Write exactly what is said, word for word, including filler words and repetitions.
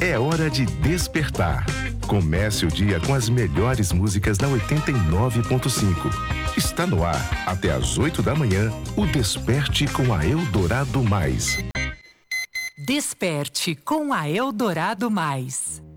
É hora de despertar. Comece o dia com as melhores músicas na oitenta e nove ponto cinco. Está no ar, até às oito da manhã, o Desperte com a Eldorado Mais. Desperte com a Eldorado Mais.